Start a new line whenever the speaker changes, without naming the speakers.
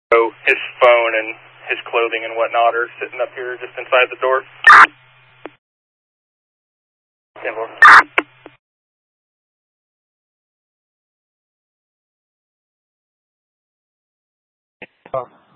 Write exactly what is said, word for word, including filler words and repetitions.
So his phone and his clothing and whatnot are sitting up here just inside the door. ten four.
Oh.